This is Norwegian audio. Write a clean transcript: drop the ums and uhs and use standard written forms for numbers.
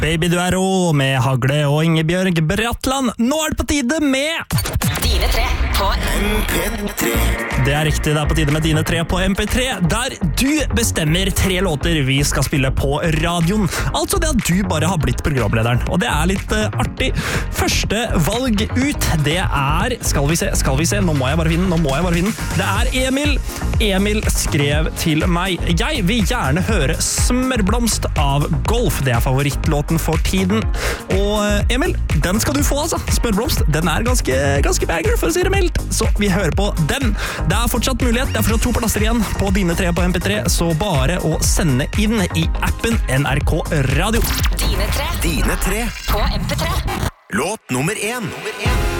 Baby du er rå med Hagle og Ingebjørg Bratland. Nå er det på tide med Dine tre på MP3. Det er riktig, det er på tide med Dine tre på MP3, der du bestemmer 3 låter vi skal spille på radioen. Altså det at du bare har blitt programlederen, og det er litt artig. Første valg ut, det er, skal vi se, nå må jeg bare finne. Det er Emil. Emil skrev til meg, jeg vil gjerne høre Smørblomst av Golf, det er favorittlåten for tiden. Og Emil, den skal du få altså, Smørblomst, den er ganske banger for å si det mildt, så vi hører på den. Det er fortsatt mulighet, det er fortsatt 2 plasser igjen på Dine tre på MP3, så bare å sende inn i appen NRK Radio. Dine tre Dine tre. på MP3. Låt nummer 1.